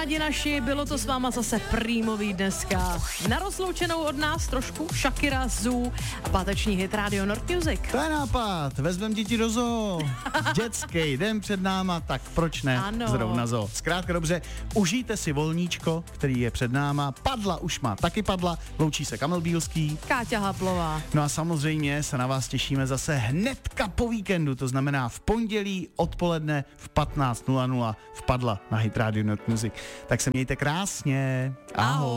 kamarádi naši, bylo to s váma zase prýmový dneska. Na rozloučenou od nás trošku Shakira, Zoo a páteční hit Radio Nord Music. To je nápad, vezmem děti do zoo. Dětský den před náma, tak proč ne? Ano. Zrovna zoo. Zkrátka dobře, užijte si volníčko, který je před náma. Padla už má taky padla, loučí se Kamil Bílský. Káťa Haplová. No a samozřejmě se na vás těšíme zase hnedka po víkendu, to znamená v pondělí odpoledne v 15:00 vpadla na hit Radio Nord Music. Tak se mějte krásně. Ahoj.